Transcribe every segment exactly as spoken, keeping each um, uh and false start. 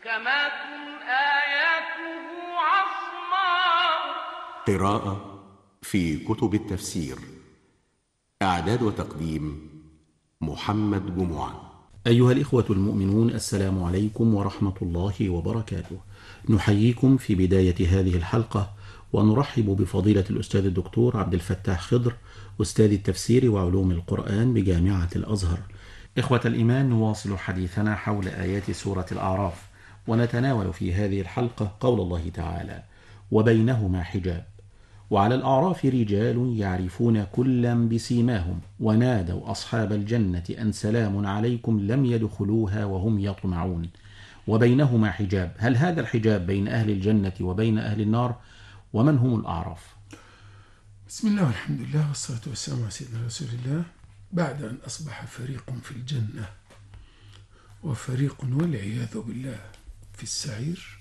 محكمات آياته عصماء. قراءة في كتب التفسير. إعداد وتقديم محمد جمعة. أيها الإخوة المؤمنون، السلام عليكم ورحمة الله وبركاته. نحييكم في بداية هذه الحلقة ونرحب بفضيلة الأستاذ الدكتور عبد الفتاح خضر، أستاذ التفسير وعلوم القرآن بجامعة الأزهر. إخوة الإيمان، نواصل حديثنا حول آيات سورة الأعراف، ونتناول في هذه الحلقة قول الله تعالى: وبينهما حجاب. وعلى الأعراف رجال يعرفون كلا بسيماهم ونادوا أصحاب الجنة أن سلام عليكم لم يدخلوها وهم يطمعون. وبينهما حجاب، هل هذا الحجاب بين أهل الجنة وبين أهل النار؟ ومن هم الأعراف؟ بسم الله والحمد لله والصلاة والسلام على سيدنا رسول الله. بعد أن أصبح فريق في الجنة وفريق والعياذ بالله في السعير،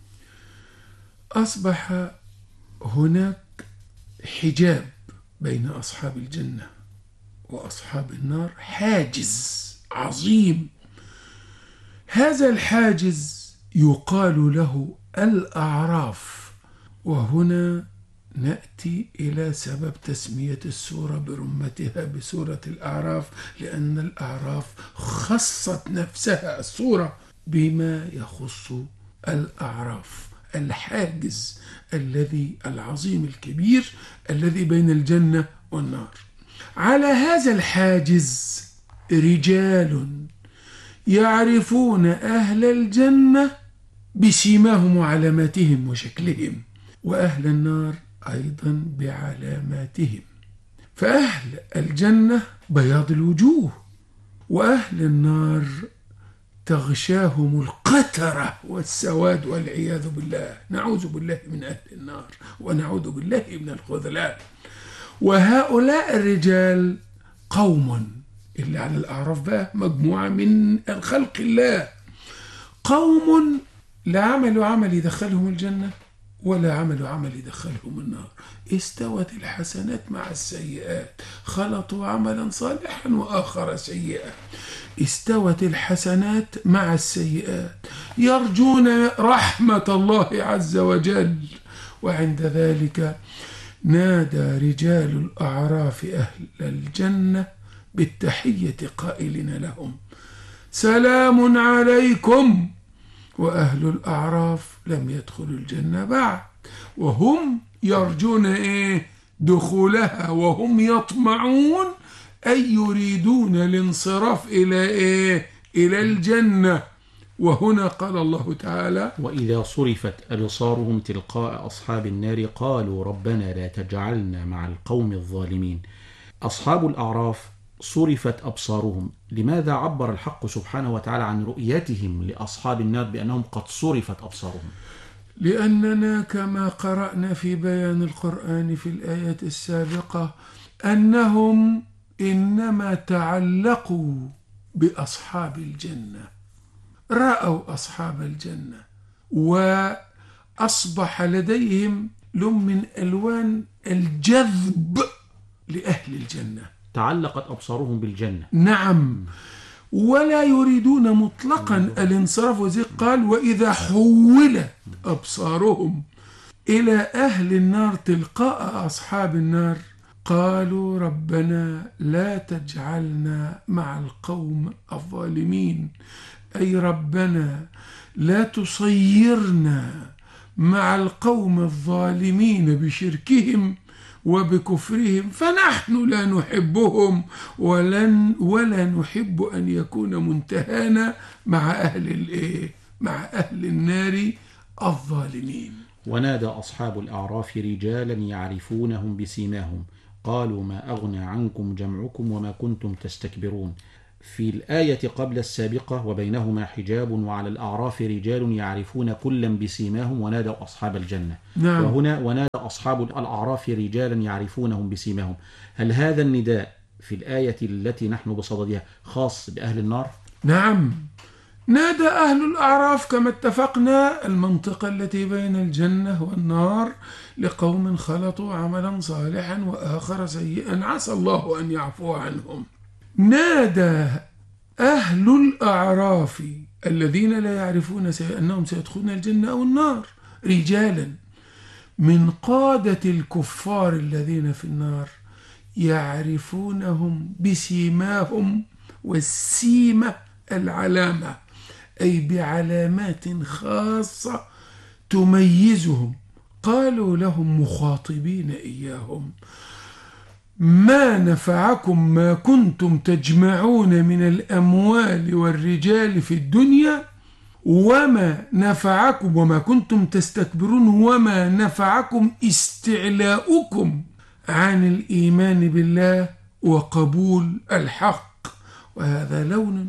أصبح هناك حجاب بين أصحاب الجنة وأصحاب النار، حاجز عظيم. هذا الحاجز يقال له الأعراف. وهنا نأتي إلى سبب تسمية السورة برمتها بسورة الأعراف، لأن الأعراف خصت نفسها السورة بما يخص الأعراف، الحاجز الذي العظيم الكبير الذي بين الجنة والنار. على هذا الحاجز رجال يعرفون أهل الجنة بسيماهم وعلاماتهم وشكلهم، وأهل النار أيضا بعلاماتهم. فأهل الجنة بياض الوجوه، وأهل النار تغشاهم القترة والسواد والعياذ بالله. نعوذ بالله من أهل النار ونعوذ بالله من الخذلان. وهؤلاء الرجال قوم، اللي على الأعراف بقى مجموعة من الخلق الله، قوم لا عملوا عمل يدخلهم الجنة ولا عملوا عمل يدخلهم النار. استوت الحسنات مع السيئات، خلطوا عملا صالحا وآخر سيئا. استوت الحسنات مع السيئات، يرجون رحمة الله عز وجل. وعند ذلك نادى رجال الأعراف أهل الجنة بالتحية قائلين لهم: سلام عليكم. وأهل الأعراف لم يدخلوا الجنة بعد، وهم يرجون إيه؟ دخولها، وهم يطمعون أي يريدون الانصراف إلى إيه؟ إلى الجنة. وهنا قال الله تعالى: وإذا صرفت أبصارهم تلقاء أصحاب النار قالوا ربنا لا تجعلنا مع القوم الظالمين. أصحاب الأعراف صرفت أبصارهم. لماذا عبر الحق سبحانه وتعالى عن رؤيتهم لأصحاب النار بأنهم قد صرفت أبصارهم؟ لأننا كما قرأنا في بيان القرآن في الآيات السابقة أنهم إنما تعلقوا بأصحاب الجنة، رأوا أصحاب الجنة، وأصبح لديهم لون من ألوان الجذب لأهل الجنة. تعلقت أبصارهم بالجنة. نعم، ولا يريدون مطلقا الانصراف. وزي قال: وإذا حولت أبصارهم إلى أهل النار تلقاء أصحاب النار قالوا ربنا لا تجعلنا مع القوم الظالمين، أي ربنا لا تصيرنا مع القوم الظالمين بشركهم وبكفرهم، فنحن لا نحبهم ولن ولا نحب أن يكون منتهانا مع أهل الإيه؟ مع أهل النار الظالمين. ونادى أصحاب الأعراف رجالا يعرفونهم بسيماهم قالوا ما أغنى عنكم جمعكم وما كنتم تستكبرون. في الآية قبل السابقة وبينهما حجاب وعلى الأعراف رجال يعرفون كلا بسيماهم ونادوا أصحاب الجنة. نعم. وهنا ونادى أصحاب الأعراف رجالا يعرفونهم بسيماهم. هل هذا النداء في الآية التي نحن بصددها خاص بأهل النار؟ نعم، نادى أهل الأعراف كما اتفقنا المنطقة التي بين الجنة والنار لقوم خلطوا عملا صالحا وآخر سيئا عسى الله أن يعفو عنهم. نادى أهل الأعراف الذين لا يعرفون أنهم سيدخلون الجنة أو النار رجالا من قادة الكفار الذين في النار يعرفونهم بسيماهم، والسيمة العلامة، أي بعلامات خاصة تميزهم. قالوا لهم مخاطبين إياهم: ما نفعكم ما كنتم تجمعون من الأموال والرجال في الدنيا، وما نفعكم وما كنتم تستكبرون، وما نفعكم استعلاؤكم عن الإيمان بالله وقبول الحق. وهذا لون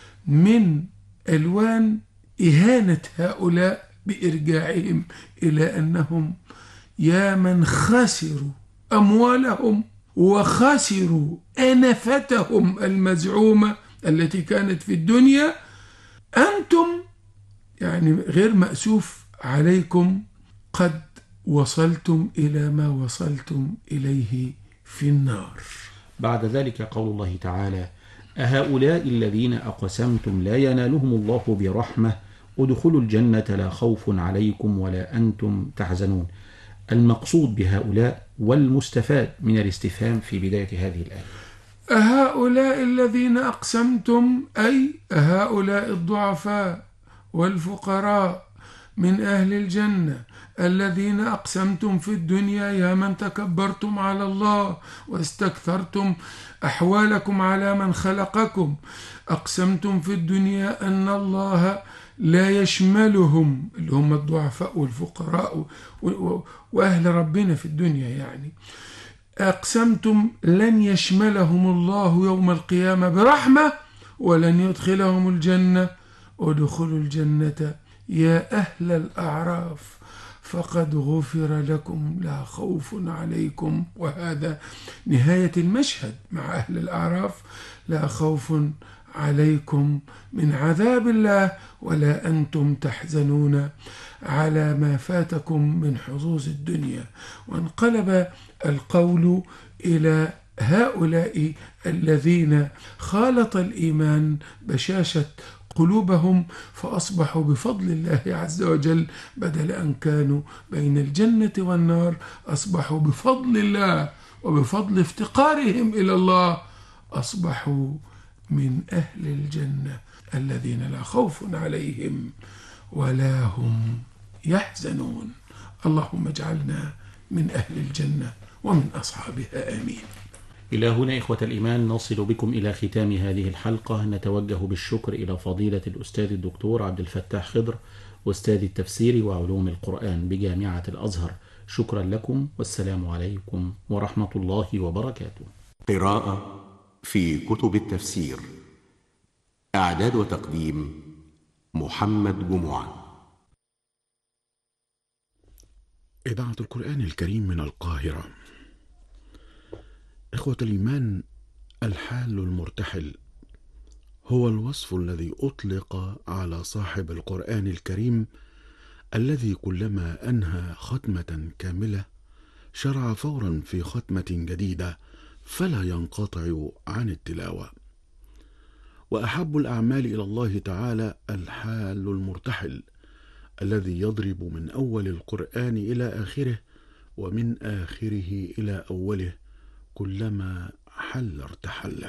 من ألوان إهانة هؤلاء بإرجاعهم إلى أنهم يا من خسروا أموالهم وخسروا أنفتهم المزعومة التي كانت في الدنيا، أنتم يعني غير مأسوف عليكم قد وصلتم إلى ما وصلتم إليه في النار. بعد ذلك قول الله تعالى: أهؤلاء الذين أقسمتم لا ينالهم الله برحمة ادخلوا الجنة لا خوف عليكم ولا أنتم تحزنون. المقصود بهؤلاء والمستفاد من الاستفهام في بداية هذه الآية: أهؤلاء الذين أقسمتم، أي أهؤلاء الضعفاء والفقراء من أهل الجنة الذين أقسمتم في الدنيا يا من تكبرتم على الله واستكثرتم أحوالكم على من خلقكم. أقسمتم في الدنيا أن الله لا يشملهم، اللي هم الضعفاء والفقراء وأهل ربنا في الدنيا، يعني أقسمتم لن يشملهم الله يوم القيامة برحمة ولن يدخلهم الجنة. ادخلوا الجنة يا أهل الأعراف فقد غفر لكم لا خوف عليكم. وهذا نهاية المشهد مع أهل الأعراف: لا خوف عليكم من عذاب الله ولا أنتم تحزنون على ما فاتكم من حظوظ الدنيا. وانقلب القول إلى هؤلاء الذين خالط الإيمان بشاشة قلوبهم فأصبحوا بفضل الله عز وجل بدل أن كانوا بين الجنة والنار، أصبحوا بفضل الله وبفضل افتقارهم إلى الله أصبحوا من أهل الجنة الذين لا خوف عليهم ولا هم يحزنون. اللهم اجعلنا من أهل الجنة ومن أصحابها آمين. إلى هنا إخوة الإيمان نصل بكم إلى ختام هذه الحلقة. نتوجه بالشكر إلى فضيلة الأستاذ الدكتور عبد الفتاح خضر، أستاذ التفسير وعلوم القرآن بجامعة الأزهر. شكرا لكم، والسلام عليكم ورحمة الله وبركاته. قراءة في كتب التفسير. إعداد وتقديم محمد جمعة. إذاعة القرآن الكريم من القاهرة. إخوة الإيمان، الحال المرتحل هو الوصف الذي أطلق على صاحب القرآن الكريم الذي كلما أنهى ختمة كاملة شرع فورا في ختمة جديدة فلا ينقطع عن التلاوة. وأحب الأعمال إلى الله تعالى الحال المرتحل الذي يضرب من أول القرآن إلى آخره ومن آخره إلى أوله، كلما حل ارتحل.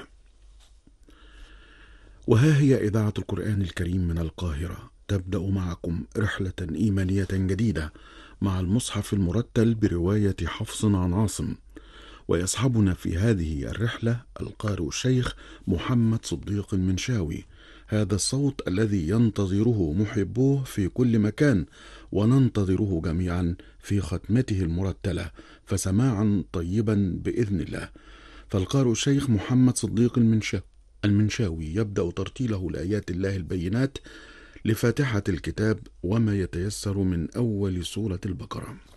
وها هي إذاعة القرآن الكريم من القاهرة تبدأ معكم رحلة إيمانية جديدة مع المصحف المرتل برواية حفص عن عاصم. ويصحبنا في هذه الرحلة القارئ الشيخ محمد صديق المنشاوي، هذا الصوت الذي ينتظره محبوه في كل مكان، وننتظره جميعا في ختمته المرتلة، فسماعا طيبا بإذن الله. فالقارئ الشيخ محمد صديق المنشاوي يبدأ ترتيله لآيات الله البينات لفاتحة الكتاب وما يتيسر من أول سورة البقرة.